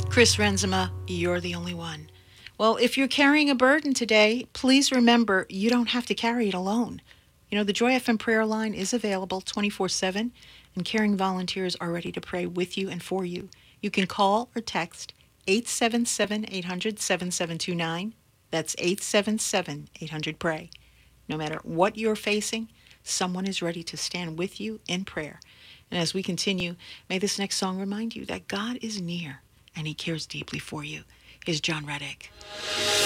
Chris Renzema, you're the only one. Well, if you're carrying a burden today, please remember you don't have to carry it alone. The Joy FM prayer line is available 24/7, and caring volunteers are ready to pray with you and for you. You can call or text 877 800 7729. That's 877 800 PRAY. No matter what you're facing, someone is ready to stand with you in prayer. And as we continue, may this next song remind you that God is near and he cares deeply for you. Is John Reddick.